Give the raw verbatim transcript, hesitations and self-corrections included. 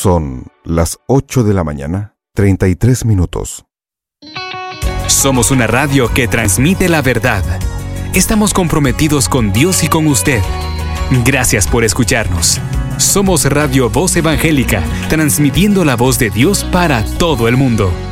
Son las ocho de la mañana, treinta y tres minutos. Somos una radio que transmite la verdad. Estamos comprometidos con Dios y con usted. Gracias por escucharnos. Somos Radio Voz Evangélica, transmitiendo la voz de Dios para todo el mundo.